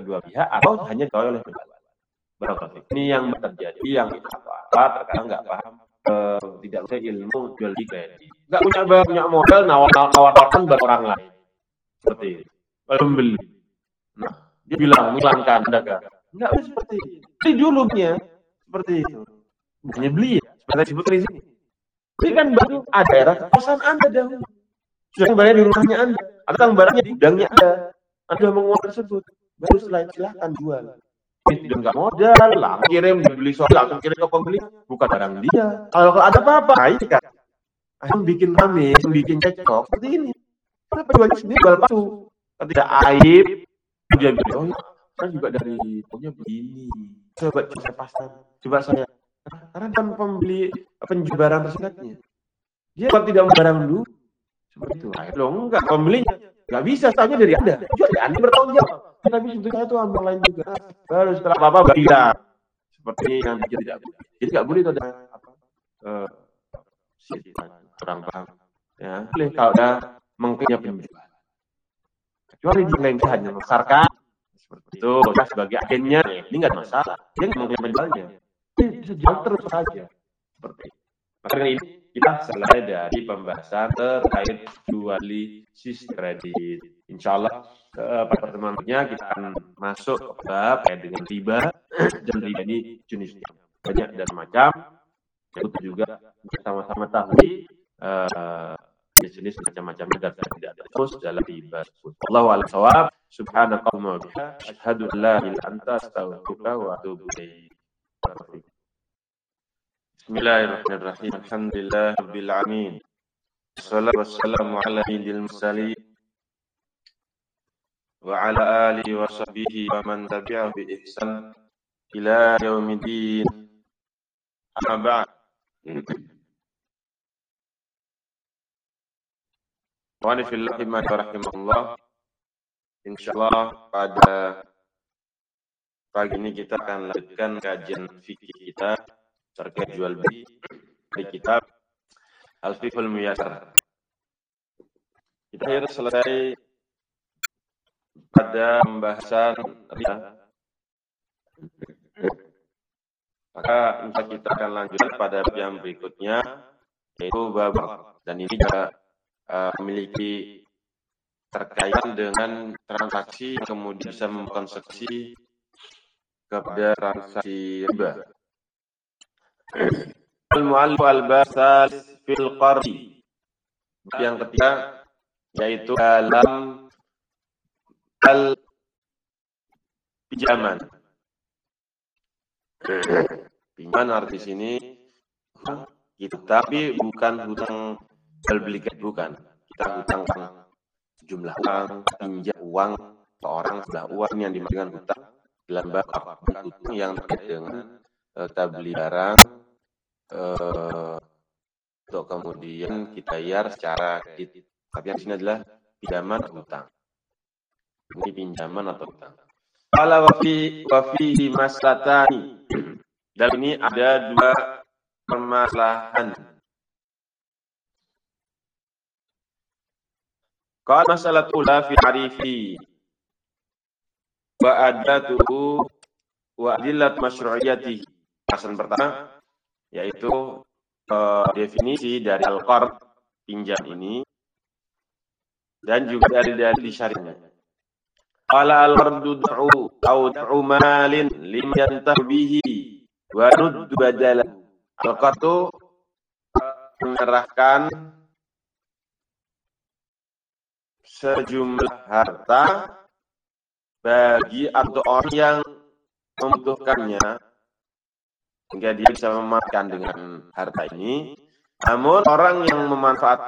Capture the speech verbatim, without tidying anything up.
kedua pihak atau hanya diketahui oleh kedua. Barangkali ini yang terjadi, yang apa terkadang nggak paham, eh, tidak punya ilmu jual beli kredit, nggak punya banyak modal, nawar-nawarkan buat orang lain seperti itu. Kalau membeli, nah dia bilang iklankan dagang, nggak bisa seperti itu. Beli dulunya seperti itu, bukannya beli ya, seperti disebut di sini. Beli kan baru ada daerah kosan Anda dahulu, sudah bayar di rumahnya Anda, atau barangnya di gudangnya Anda, Anda menguang tersebut, baru selain silahkan jual. Dia nggak modal, langsung kirim, dibeli soal, langsung kirim ke pembeli, bukan barang dia. Kalau kalau ada apa-apa, nah ini kan, yang bikin rame, yang bikin cekcok seperti ini. Kenapa jual sendiri jual palsu? Ketika aib, dia bilang, oh saya juga dari punya begini. Coba saya pasang, coba saya, karena kan pembeli penjual barang tersebutnya, dia kalau tidak barang dulu, seperti itu. Ayo loh, enggak, pembelinya nggak bisa, soalnya dari Anda, jual dari Anda bertanggung jawab. Tapi sebetulnya itu ambil lain juga. Baru setelah apa-apa bilang seperti ini yang bikin tidak boleh. Jadi nggak boleh itu ada apa? Uh, kurang paham. Ya, boleh kalau ada mengklaimnya penjual. Kecuali dia yang hanya memasarkan seperti itu, nah, sebagai agennya, ini nggak ada masalah. Dia nggak mengklaim penjualnya. Dia bisa jual terus saja. Seperti itu. Maka ini kita selesai dari pembahasan terkait jual beli sistem kredit. Insya Allah pada pertemuan berikutnya kita akan masuk ke bab kayak dengan riba, dan riba ini jenisnya banyak dan macam. Itu juga kita sama-sama tahu uh, jenis macam-macamnya dan tidak ada terus dalam riba. Wallahu a'lam bishawab. Subhanakallahumma wa bihamdika asyhadu an la ilaha illa anta astaghfiruka wa atubu ilaik. Bismillahirrahmanirrahim. Alhamdulillahirabbil alamin. Wassalatu wassalamu ala sayyidil mursalin wa ala alihi wa sahbihi wa man tabi'ahu bi ihsan ila yaumiddin. Amma ba'd. Wa ni fillahi ma rahimahullah. Insyaallah pada pagi ini kita akan lanjutkan kajian fikih kita terkait jual beli di kitab Al-Fiqhul Muyassar. Kita harus selesai pada pembahasan riba. Maka insya kita akan lanjutkan pada yang berikutnya, yaitu bab, dan ini juga uh, memiliki terkaitan dengan transaksi yang kemudian bisa mengkonsekuensi kepada transaksi riba. Al-mu'allif al-basal fil qardi. Yang ketiga yaitu dalam al pinjaman. Pinjaman arti sini hutang kita, tapi bukan hutang jual beli, bukan. Kita hutangkan sejumlah uang, pinjam uang seorang sejumlah uang yang dimaksudkan hutang dalam bab hutang yang terkait dengan kita beli barang uh, untuk kemudian kita bayar secara kredit. Tapi yang di sini adalah pinjaman atau hutang. Ini pinjaman atau hutang. Qala wa fi wa fihi maslatani. Dan ini ada dua permasalahan. Qala masalatu la fi arifi wa adatuhu wa adillat masyru'iyatihi. Bahasan pertama yaitu uh, definisi dari al-qard, pinjam ini, dan juga dari dari syariatnya. Qala al-qardu du'u au du'u malin lim yantahu bihi wa nuddu badalah. Al-qardu menyerahkan sejumlah harta bagi atau orang yang membutuhkannya, sehingga dia bisa memanfaatkan dengan harta ini. Namun orang yang memanfaatkan